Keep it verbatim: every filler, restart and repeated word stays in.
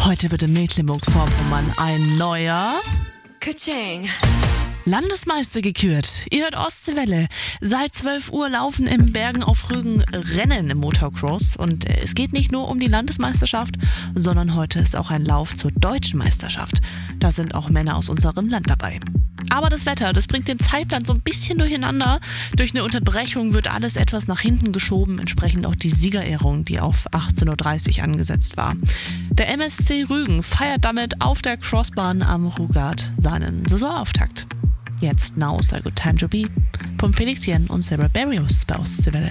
Heute wird in Mecklenburg-Vorpommern ein neuer Kaching. Landesmeister gekürt. Ihr hört Ostseewelle. Seit zwölf Uhr laufen im Bergen auf Rügen Rennen im Motocross. Und es geht nicht nur um die Landesmeisterschaft, sondern heute ist auch ein Lauf zur Deutschen Meisterschaft. Da sind auch Männer aus unserem Land dabei. Aber das Wetter, das bringt den Zeitplan so ein bisschen durcheinander. Durch eine Unterbrechung wird alles etwas nach hinten geschoben, entsprechend auch die Siegerehrung, die auf achtzehn Uhr dreißig angesetzt war. Der M S C Rügen feiert damit auf der Crossbahn am Rugard seinen Saisonauftakt. Jetzt Now is a Good Time to Be von Felix Jen und Sarah Barrios bei Ostseewelle.